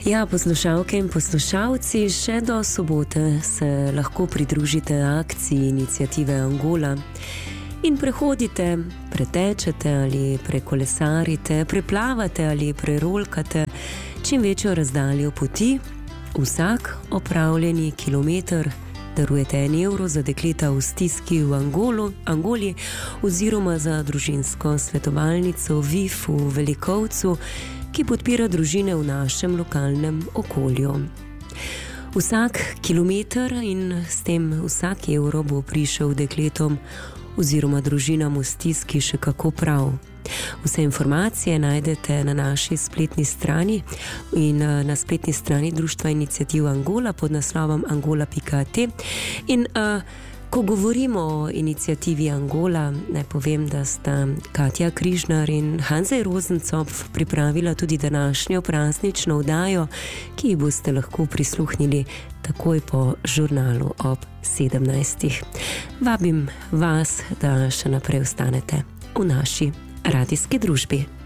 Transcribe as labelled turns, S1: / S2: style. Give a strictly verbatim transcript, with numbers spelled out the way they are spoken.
S1: Ja, poslušalke in poslušalci, še do sobote se lahko pridružite akciji iniciative Angola in prehodite, pretečete ali prekolesarite, preplavate ali prerolkate čim večjo razdaljo poti. Vsak opravljeni kilometer darujete en evro za dekleta v stiski v Angolu, Angoli oziroma za družinsko svetovalnico V I F v Velikovcu, ki podpira družine v našem lokalnem okolju. Vsak kilometer in s tem vsak evro bo prišel dekletom oziroma družinam v stiski še kako prav. Vse informacije najdete na naši spletni strani in na spletni strani Društva iniciativ Angola pod naslovom angola pika at. In uh, ko govorimo o inicijativi Angola, naj povem, da sta Katja Križnar in Hanzej Rosencopf pripravila tudi današnjo praznično oddajo, ki ji boste lahko prisluhnili takoj po žurnalu ob sedemnajstih. Vabim vas, da še naprej ostanete v naši radijski družbi.